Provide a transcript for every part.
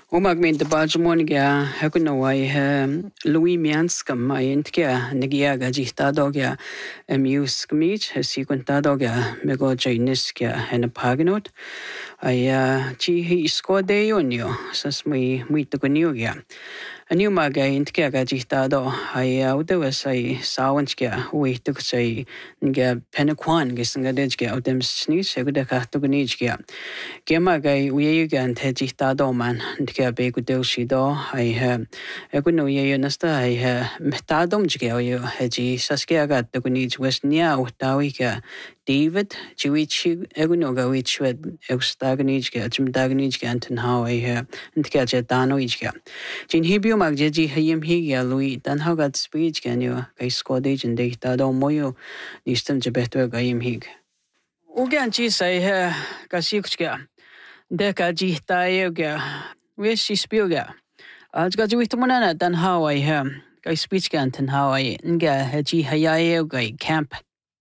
ومagmenta Baltimore hakunawai Louis Mianska mayentka negiaga jihtadoga music sequentadoga mego jainiskia hena paginot aya chi iskodeionio sasmi muitukunioga aniu maga intkiaga jihtado aya udawasai sawanchkia uituksai nga penakwan gisngadejkia udemsni segudaka tugunijkia Gemagai uyayugan tejitado man ndika begudel shido ekuno uyayunasta metadom jgeo heji saskiaga tugunij westnia utawika David Chiwichi egunoga wichwed eustagnijga chimdagnijga antenhau ndika jetano ijga Jin hibio magjeji hayim higa lui tanhagat speech ganyo kai skodej ndikado moyo nistam jebetwa gayim hig Ugan chi sai kasikuchga Deka jihtayoga wish spioga Ajga jiwitumana dan Hawaii kai speech gan tan Hawaii nga haji hayayoga camp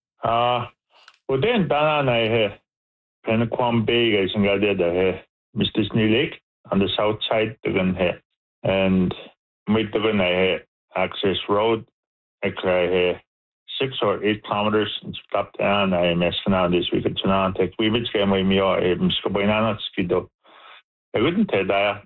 Uden dana Penaquam Bay guys and got there Mr. Snee Lake on the south side and meet the access road I 6 or 8 kilometers and stop down. I messed around this week at Chinante. We would get my meal. I'm Scobaina Skido. I wouldn't tell that.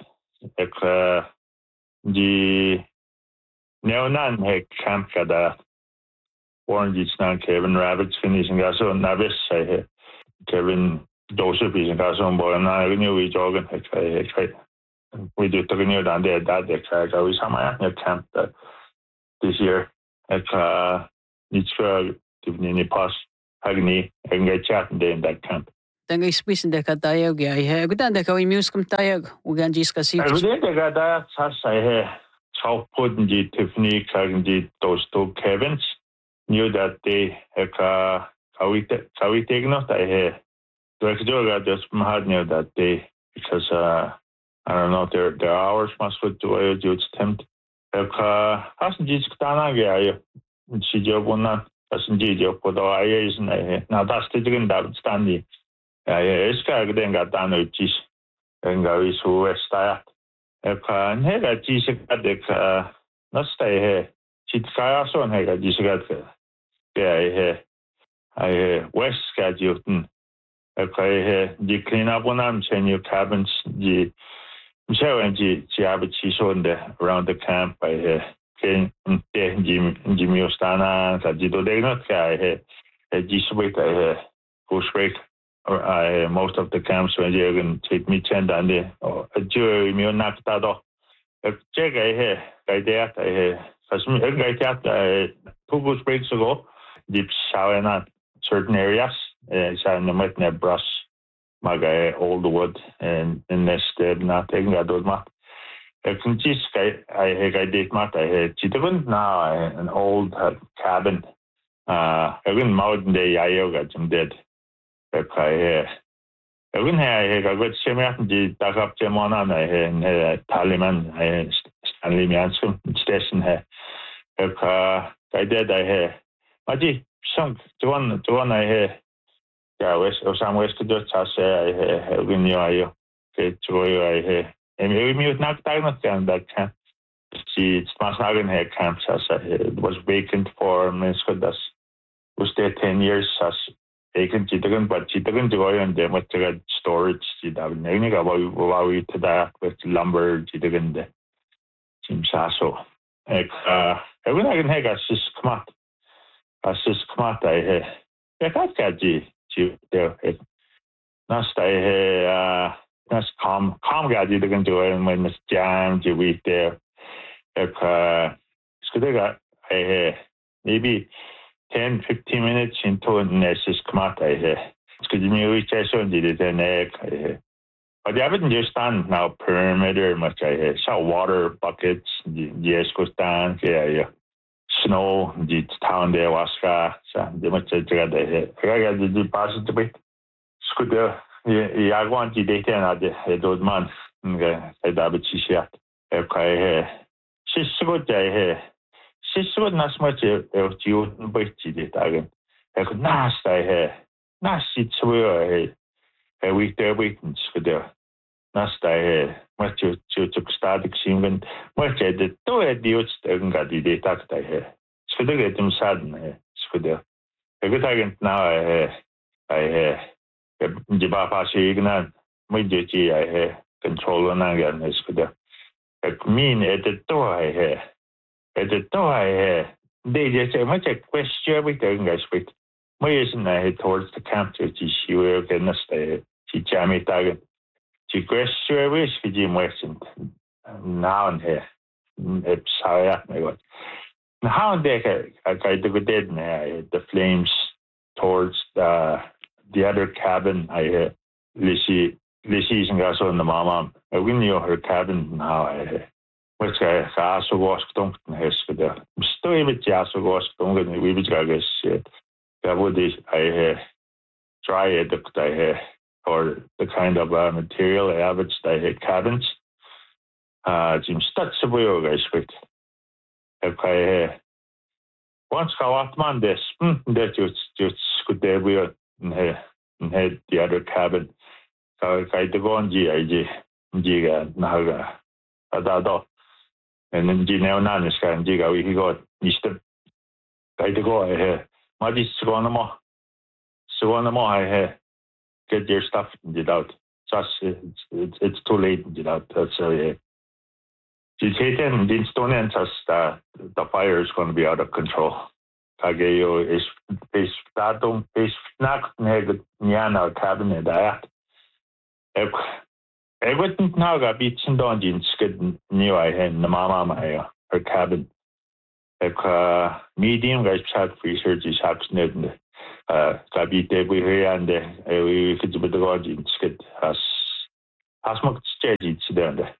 The Neonan had camp that Orange now Kevin Rabbits finishing gas on Navis. I had Kevin Joseph is in gas on board and I knew we jogging. We do talking you down there that I was on camp this year. Nichka tivni pass agni enga chat in that camp. Tanga speech de katayog ya gudan de kawi muskum tayog ugan jiska si. Gudan de gada sasa chau podnji Tiffany kagndi those two Kevins knew that they kawi tegno ta Joga just had knew that they because I don't know their hours must go to just tempt hasn't jisk tana ya Sijobuna Passenger Podo is now that's the chicken that standing. Eska then got down with cheese and goes who is tired. And head at cheese at the not stay here. She'd fire on head at this got I west scheduled. The clean up on arms and your cabins, the Michelle and G have a cheese on around the camp by here. Jimmy Ostana, Sajido Degnot, Jiswik, Bushwick, most of the camps when you can take me 10 and a jury, me not that off. Check I that I got 2 weeks ago, deep shower certain areas, and the met brush, my old wood, and nest not taking that old map. I did not. I had Chitagun now an old cabin. I went mountain day. I got some dead. I went here. I got Semat, the Dakap Jamona, I had Taliman, I had Stanley Mansum station here. I did. I had Maji sunk to one. I had west or some west to Dutch. I had when you are I had. And we mute not down that camp. It's Masnagan had camps as it was vacant for Minskodas. We stayed 10 years as vacant Chitagan, but Chitagan to go and then what to storage. While we to that with lumber Chitagan Chimsaso. When I can have a sis come out, I got Gaji there. Nast I had. That's calm guy you can do it when it's jammed you week there. Skudega maybe 10-15 minutes into a nest come out I hear. It's good you reach did it an egg. But you haven't just done now perimeter much I hear. So water buckets, yes goes down, snow, the town there was the much together here. I got the positive Skudega. I want to date another those months. I double chishat. She's good. She's good. Not much of you, but she did again. I could not stay here. Not sit where a week there, weekends for there. nasta much to static simgen much the to idiots nga di data ta skude getum sadn skude egutagent now I jiba pa signa muy jechi control na gan skude mean at the to at the to they just say much a question with the guys with my is na towards the camp to she will get nasta she jami tagen she question wish ki question now and here sorry my god how they I did the flames towards the other cabin I Lissy and gas on the mama I win you her cabin now which I also was don't hesitate still with just was don't we would guess that would I try it or the kind of material average I had cabins Jim Stutz guys with okay once man this that just could there we had the other cabin I to go on GIG Naga Adado and then Gineo Nanis and Giga we got Mr. I to go Madis Suonamo I get your stuff did out just it's too late did out that's she's hating the stone and just the fire is going to be out of control Kageyo is datum is not neg Niana cabinet that I wouldn't now got beats and dungeons skid new I had the mama her cabin medium guys chat research is happening got beat we here and we could be the dungeons skid as much stage there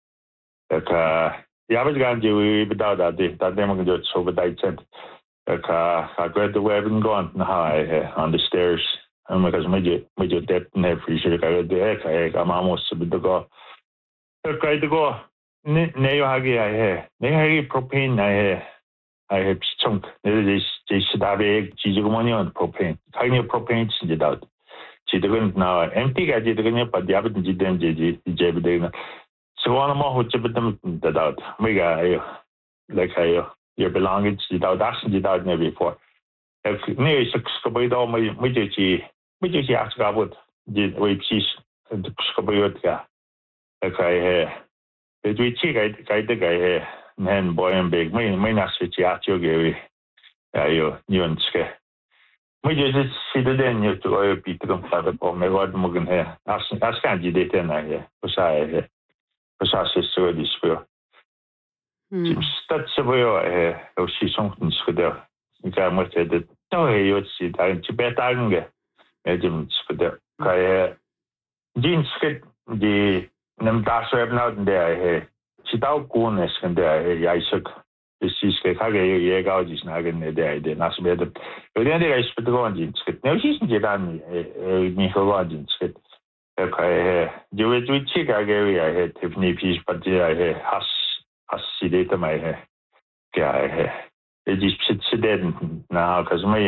the average ganji we without that they just so but I said I read the web and gone on the stairs because major depth and every sure I read the heck I'm almost a bit to go try to go Neohagi I propane I have chunk this should have a money on propane kind of propane it out she didn't now empty I didn't but the other didn't so on a more them that out mega like your belongings without asking it out never before if near six all my which ask about did we cheese and scoboyotka okay did we check I think I man boy and big may not switch out your gary you and scare we just see the then you to be to come father for my god mugan here ask can't you date and I here was I sister this spiel that's where she something scuder you got much at the no you see I'm to bet ange Jim scuder jeans fit the name das web now there she out goodness and there I shook this is Kage Yagauji Snagan there did not be the then I spit the on jeans fit no she's done me for jeans fit okay do it with chick I had Tiffany piece but I has data my hair it just sits dead now because may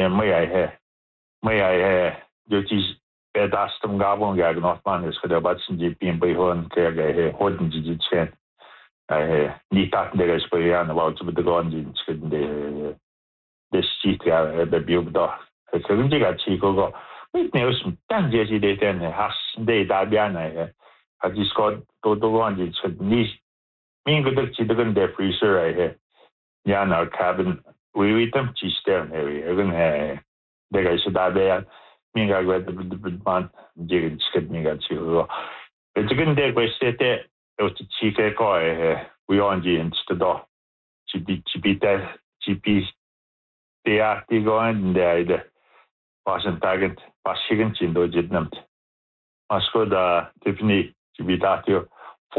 I do these bed astum gabon gag not man is for the butts and GP by horn care holding digit chain I need that there is by about with the guns in the street the build door I couldn't get Chico with news done Jesse data and has they Dabiana I just got to the ones it's niche mean good to the freezer I had yeah in our cabin we them cheese there area even the guys that there mean I read the man didn't skip me got you it's a good day we stayed there it was the chicken we on the insta door to beat that GP they are going there wasn't target was chicken in those didn't must go the Tiffany to be that you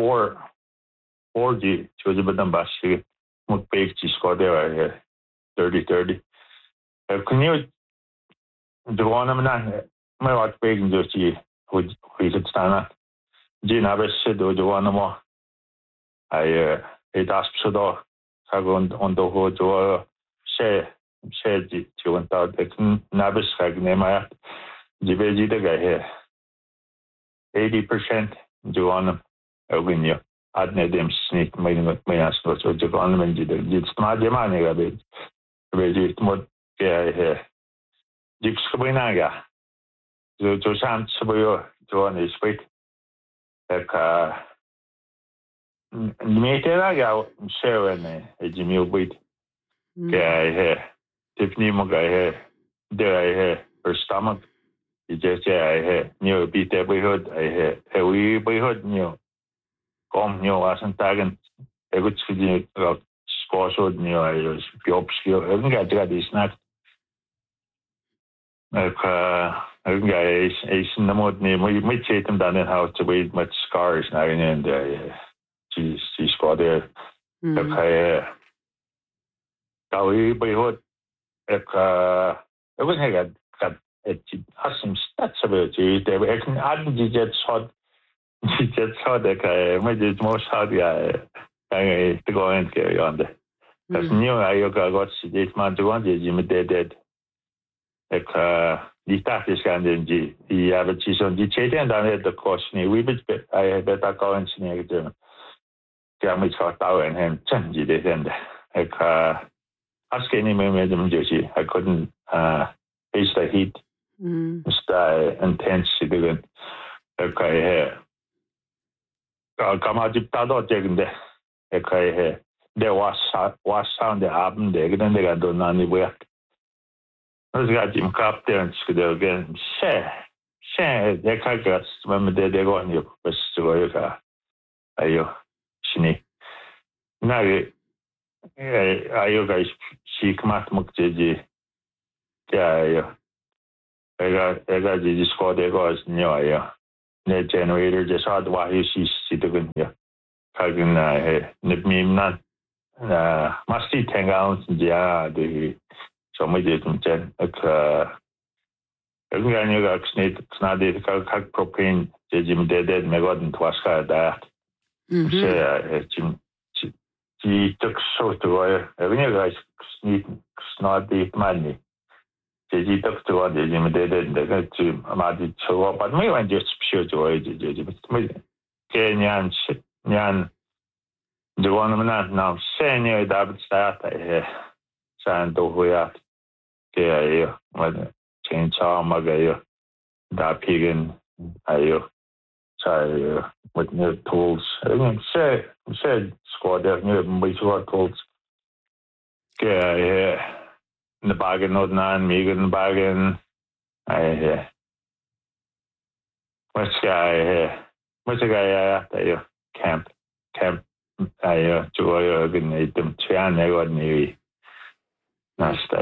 4G chose about them bashi mut page score there 30 can you do one of them my what page just would it stand Gina said do one more I it asked so do on the whole share the to want out the nabis name I the guy here 80% do on them Eugenio. Adne dem snitt med hans något så jag använder det smart det man jag vet det mot det gick ska bli naga så samt så var jag en sprit och meter jag ser en Jimmy bit det Tiffany Moga det her stomach just new bit everyhood we boyhood new kom new asan tagen egut skidi squashod new biopsio irgendga det snack irgendga is namot ni мы chetam dan in how to wait much scars now in the she squad there we boyhood it was had hasn't stats about you they were hadn't just saw that my just most how the to go and carry on there because new I got this man to want is dead the staff is kind of the average on the chain and then the cost we bit I had better go and see again we got out and him change it and asking him I couldn't face the heat the intensity Kama diptado tegende det var sound the album det den det då när ni vet så jag Jim Captain skulle igen det kan jag men det går ni på så jag ayo sini när ayo guys sikmat mukjeji ja jag ji squad det går ni ayo net generator just had why you see the good yeah kagen net mimna masti tangout ja de so my det gen irgendeine gaxnet snade kak propane jim dead megodn twaska da so die took so to irgendeine guys snade money Jadi tak tu ada jadi dia dekat tu amadi coba pada mai wan just pure joy jadi kenyan Johan mana now senior David start san do hoya ke ayo mana change magayo da pigen ayo sai with new tools said squad there new tools ke in the bargain not nan Megan bargain what's guy camp joy again them chan got ni nasta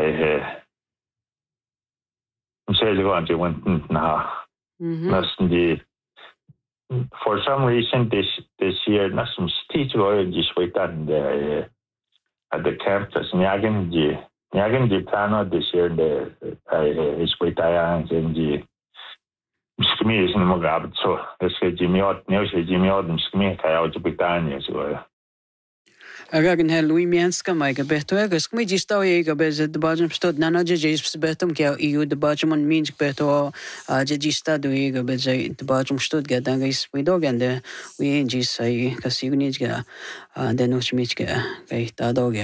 says go on to went na nasty for some reason this year nasum teach go just wait down there at the campus Nyagen di plano this year the is with and the skimi is no gab so es Jimmy and skimi kaya to Britannia so Again Louis Mianska Mike beto agus mi jisto ega bez de bajum stod nana je betom ke EU de bajum on means beto je jista do ega bez de bajum stod gadanga is we dogende we jis sai kasi unij ga denos mich ga kai ta dog